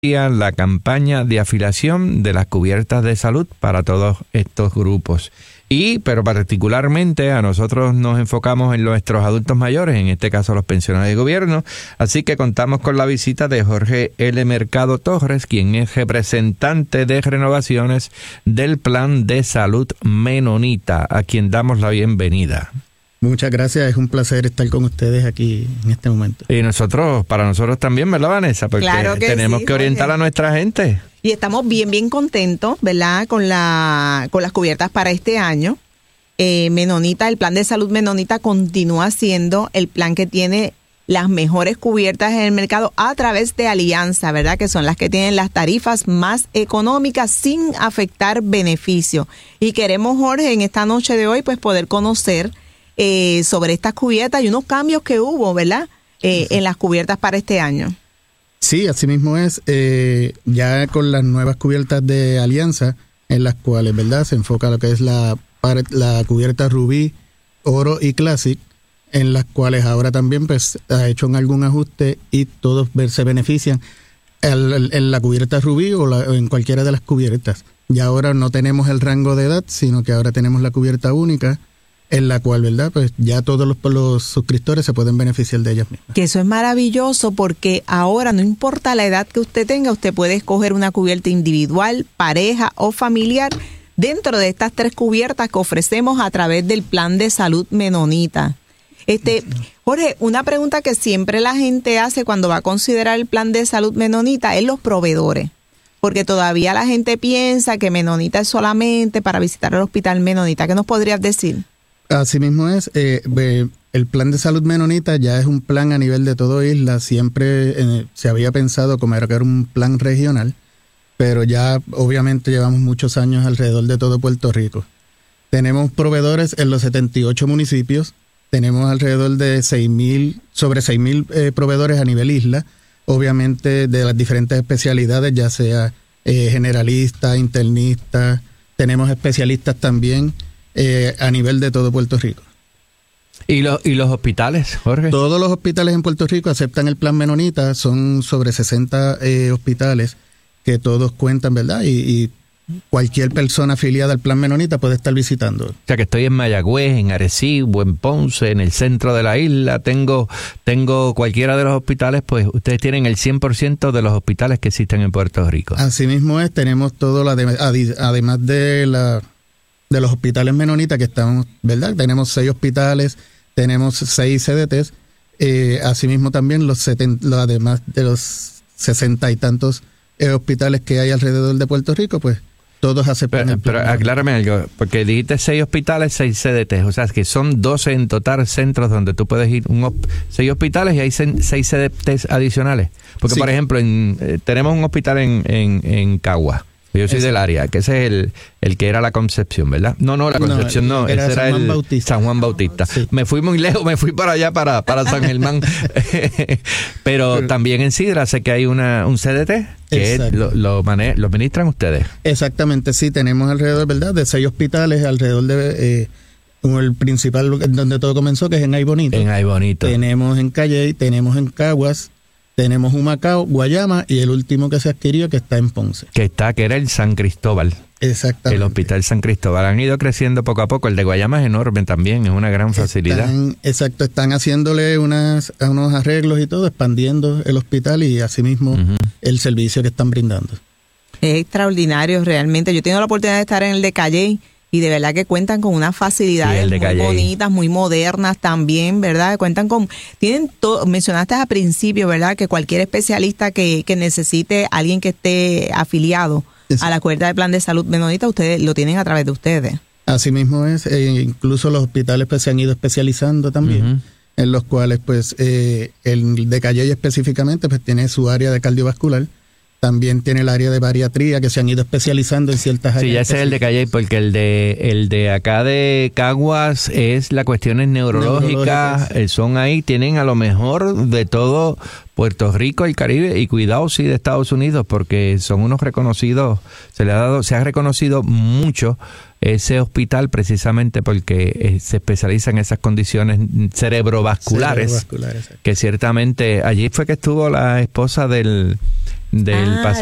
la campaña de afiliación de las cubiertas de salud para todos estos grupos. Pero particularmente a nosotros nos enfocamos en nuestros adultos mayores, en este caso los pensionados de gobierno, así que contamos con la visita de Jorge L. Mercado Torres, quien es representante de renovaciones del Plan de Salud Menonita, a quien damos la bienvenida. Muchas gracias, es un placer estar con ustedes aquí en este momento. Y para nosotros también, ¿verdad, Vanessa? Porque claro que tenemos sí, que orientar Jorge. a nuestra gente. Y estamos bien contentos, ¿verdad? Con las cubiertas para este año. Menonita, el plan de salud Menonita continúa siendo el plan que tiene las mejores cubiertas en el mercado a través de Alianza, ¿verdad? Que son las que tienen las tarifas más económicas sin afectar beneficio. Y queremos, Jorge, en esta noche de hoy, pues poder conocer sobre estas cubiertas y unos cambios que hubo, ¿verdad? En las cubiertas para este año. Sí, así mismo es. Ya con las nuevas cubiertas de Alianza, en las cuales, ¿verdad?, se enfoca lo que es la cubierta Rubí, Oro y Classic, en las cuales ahora también pues ha hecho algún ajuste y todos se benefician en la cubierta Rubí o en cualquiera de las cubiertas. Y ahora no tenemos el rango de edad, sino que ahora tenemos la cubierta única, en la cual, ¿verdad?, pues ya todos los suscriptores se pueden beneficiar de ellas mismas. Que eso es maravilloso porque ahora no importa la edad que usted tenga, usted puede escoger una cubierta individual, pareja o familiar dentro de estas 3 cubiertas que ofrecemos a través del plan de salud Menonita. Jorge, una pregunta que siempre la gente hace cuando va a considerar el plan de salud Menonita es los proveedores. Porque todavía la gente piensa que Menonita es solamente para visitar el hospital Menonita. ¿Qué nos podrías decir? Así mismo es. El plan de salud Menonita ya es un plan a nivel de toda isla. Siempre se había pensado como era que era un plan regional, pero ya obviamente llevamos muchos años alrededor de todo Puerto Rico. Tenemos proveedores en los 78 municipios. Tenemos alrededor de sobre 6,000 proveedores a nivel isla. Obviamente de las diferentes especialidades, ya sea generalista, internista. Tenemos especialistas también a nivel de todo Puerto Rico. ¿Y los hospitales, Jorge? Todos los hospitales en Puerto Rico aceptan el plan Menonita. Son sobre 60 hospitales que todos cuentan, ¿verdad? Y cualquier persona afiliada al plan Menonita puede estar visitando. O sea que estoy en Mayagüez, en Arecibo, en Ponce, en el centro de la isla, tengo cualquiera de los hospitales, pues ustedes tienen el 100% de los hospitales que existen en Puerto Rico. Así mismo es, tenemos todo, además de los hospitales Menonita que estamos, ¿verdad? Tenemos 6 hospitales, tenemos 6 CDTs, asimismo también además de los 60 y tantos hospitales que hay alrededor de Puerto Rico, pues todos aceptan el plan. Pero aclárame algo, porque dijiste 6 hospitales, 6 CDTs, o sea, que son 12 en total centros donde tú puedes ir, 6 hospitales y hay 6 CDTs adicionales. Porque, sí, por ejemplo, tenemos un hospital en Caguas. Yo soy del área, que ese es el que era la Concepción, ¿verdad? No, la Concepción no, ese era San Juan Bautista. Sí. Me fui muy lejos, me fui para allá, para San Germán. Pero también en Sidra sé que hay un CDT que lo administran ustedes. Exactamente, sí, tenemos alrededor, ¿verdad?, de 6 hospitales, alrededor de el principal donde todo comenzó, que es en Ay Bonito. En Ay Bonito. Tenemos en Calley, tenemos en Caguas, tenemos Humacao, Guayama y el último que se adquirió que está en Ponce. Que era el San Cristóbal. Exactamente. El Hospital San Cristóbal. Han ido creciendo poco a poco. El de Guayama es enorme también, es una gran facilidad. Están haciéndole unos arreglos y todo, expandiendo el hospital y asimismo el servicio que están brindando. Es extraordinario realmente. Yo he tenido la oportunidad de estar en el de Calley y de verdad que cuentan con unas facilidades muy bonitas, muy modernas también, ¿verdad? Tienen todo, mencionaste al principio, ¿verdad?, que cualquier especialista que necesite alguien que esté afiliado a la cubierta de plan de salud Menonita, ustedes lo tienen a través de ustedes. Así mismo es, incluso los hospitales pues se han ido especializando también, en los cuales pues el de Calley específicamente pues tiene su área de cardiovascular. También tiene el área de bariatría que se han ido especializando en ciertas áreas. Sí, ese es el de Calley, porque el de acá de Caguas es las cuestiones neurológicas. Son ahí, tienen a lo mejor de todo Puerto Rico, el Caribe y cuidado sí de Estados Unidos, porque son unos reconocidos, se ha reconocido mucho ese hospital precisamente porque se especializa en esas condiciones cerebrovasculares, que ciertamente allí fue que estuvo la esposa del